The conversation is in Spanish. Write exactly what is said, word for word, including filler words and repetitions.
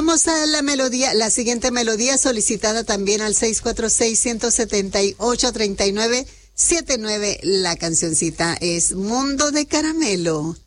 Vamos a la melodía, la siguiente melodía solicitada también al seis cuatro seis, uno siete ocho, tres nueve siete nueve. La cancioncita es Mundo de Caramelo.